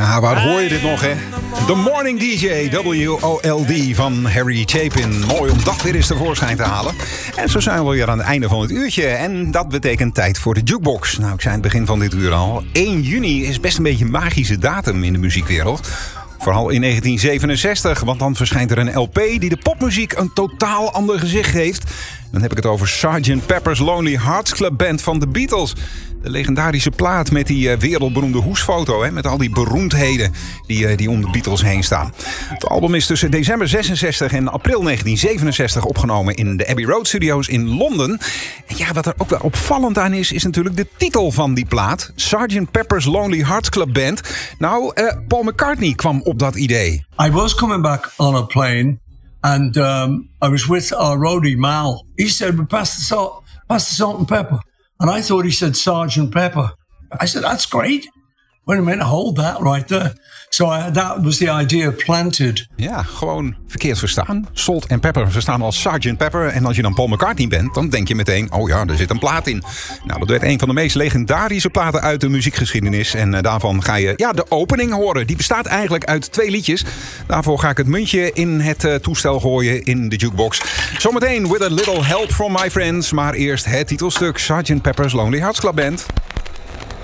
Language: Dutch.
Ja, waar hoor je dit nog, hè? The Morning DJ, WOLD van Harry Chapin. Mooi om dat weer eens tevoorschijn te halen. En zo zijn we weer aan het einde van het uurtje. En dat betekent tijd voor de jukebox. Nou, ik zei aan het begin van dit uur al. 1 juni is best een beetje een magische datum in de muziekwereld. Vooral in 1967, want dan verschijnt er een LP die de popmuziek een totaal ander gezicht geeft. Dan heb ik het over Sgt. Pepper's Lonely Hearts Club Band van de Beatles. De legendarische plaat met die wereldberoemde hoesfoto, hè, met al die beroemdheden die om de Beatles heen staan. Het album is tussen december 66 en april 1967 opgenomen in de Abbey Road Studios in Londen. En ja, wat er ook wel opvallend aan is natuurlijk de titel van die plaat. Sgt. Pepper's Lonely Hearts Club Band. Nou, Paul McCartney kwam op dat idee. I was coming back on a plane and I was with our roadie Mal. He said, pass the salt and pepper. And I thought he said Sgt. Pepper. I said, that's great. Wait a minute, hold that right there. So that was the idea planted. Ja, gewoon verkeerd verstaan. Salt en Pepper verstaan als Sgt. Pepper. En als je dan Paul McCartney bent, dan denk je meteen, oh ja, er zit een plaat in. Nou, dat werd een van de meest legendarische platen uit de muziekgeschiedenis. En daarvan ga je de opening horen. Die bestaat eigenlijk uit 2 liedjes. Daarvoor ga ik het muntje in het toestel gooien in de jukebox. Zometeen with a little help from my friends. Maar eerst het titelstuk Sgt. Pepper's Lonely Hearts Club Band.